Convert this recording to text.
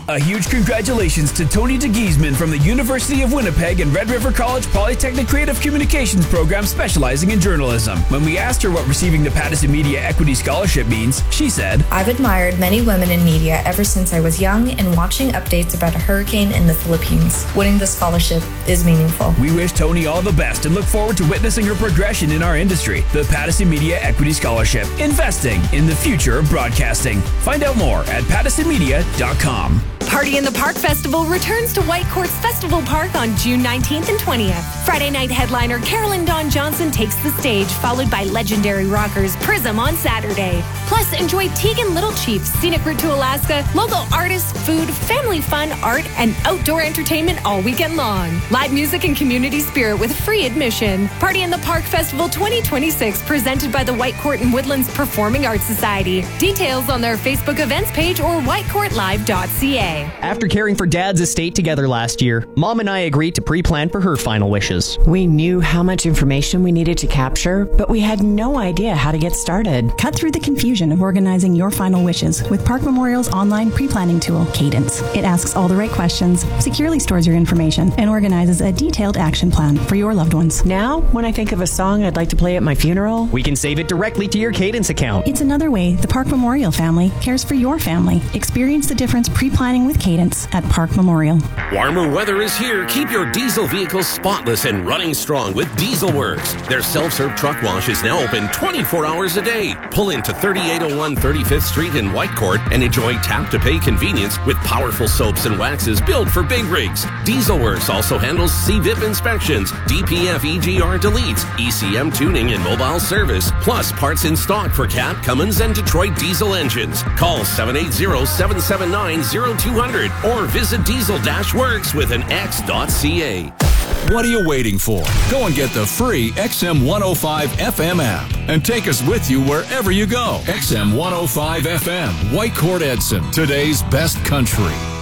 A huge congratulations to Tony DeGiesman from the University of Winnipeg and Red River College Polytechnic Creative Communications program specializing in journalism. When we asked her what receiving the Pattison Media Equity Scholarship means, she said, I've admired many women in media ever since I was young, and watching updates about a hurricane in the Philippines. Winning the scholarship is meaningful. We wish Tony all the best and look forward to witnessing her progression in our industry. The Pattison Media Equity Scholarship. Investing in the future of broadcasting. Find out more at pattisonmedia.com. Party in the Park Festival returns to White Courts Festival Park on June 19th and 20th. Friday night headliner Carolyn Dawn Johnson takes the stage, followed by legendary rockers Prism on Saturday. Plus, enjoy Tegan Little Chief's Scenic Route to Alaska, local artists, food, family fun, art, and outdoor entertainment all weekend long. Live music and community spirit with free admission. Party in the Park Festival 2026, presented by the White Court and Woodlands Performing Arts Society. Details on their Facebook events page or whitecourtlive.ca. After caring for Dad's estate together last year, Mom and I agreed to pre-plan for her final wishes. We knew how much information we needed to capture, but we had no idea how to get started. Cut through the confusion of organizing your final wishes with Park Memorial's online pre-planning tool, Cadence. It asks all the right questions, securely stores your information, and organizes a detailed action plan for your loved ones. Now, when I think of a song I'd like to play at my funeral, we can save it directly to your Cadence account. It's another way the Park Memorial family cares for your family. Experience the difference pre-planning with Cadence at Park Memorial. Warmer weather is here. Keep your diesel vehicles spotless and running strong with Diesel Works. Their self-serve truck wash is now open 24 hours a day. Pull into 3801 35th Street in Whitecourt and enjoy tap-to-pay convenience with powerful soaps and waxes built for big rigs. Diesel Works also handles CVIP inspections, DPF EGR deletes, ECM tuning and mobile service, plus parts in stock for Cat, Cummins, and Detroit diesel engines. Call 780-779-0200 or visit diesel-works with an X.ca. What are you waiting for? Go and get the free XM 105 FM app and take us with you wherever you go. XM 105 FM, Whitecourt Edson, today's best country.